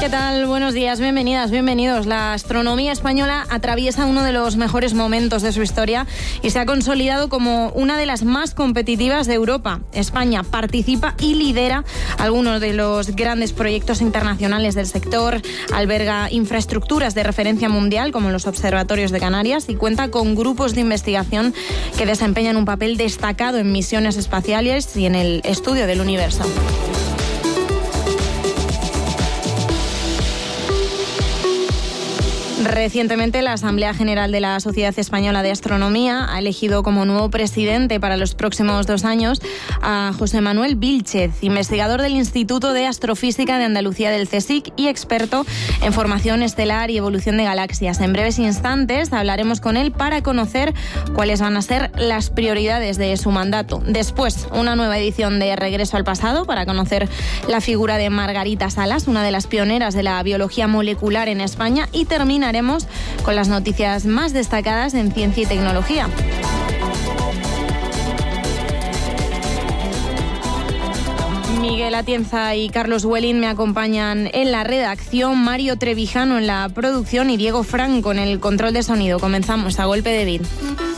¿Qué tal? Buenos días, bienvenidas, bienvenidos. La astronomía española atraviesa uno de los mejores momentos de su historia y se ha consolidado como una de las más competitivas de Europa. España participa y lidera algunos de los grandes proyectos internacionales del sector, alberga infraestructuras de referencia mundial como los observatorios de Canarias y cuenta con grupos de investigación que desempeñan un papel destacado en misiones espaciales y en el estudio del universo. Recientemente, la Asamblea General de la Sociedad Española de Astronomía ha elegido como nuevo presidente para los próximos 2 años a José Manuel Vílchez, investigador del Instituto de Astrofísica de Andalucía del CSIC y experto en formación estelar y evolución de galaxias. En breves instantes hablaremos con él para conocer cuáles van a ser las prioridades de su mandato. Después, una nueva edición de Regreso al Pasado para conocer la figura de Margarita Salas, una de las pioneras de la biología molecular en España, y terminaremos con las noticias más destacadas en ciencia y tecnología. Miguel Atienza y Carlos Huelín me acompañan en la redacción, Mario Trevijano en la producción y Diego Franco en el control de sonido. Comenzamos a golpe de beat.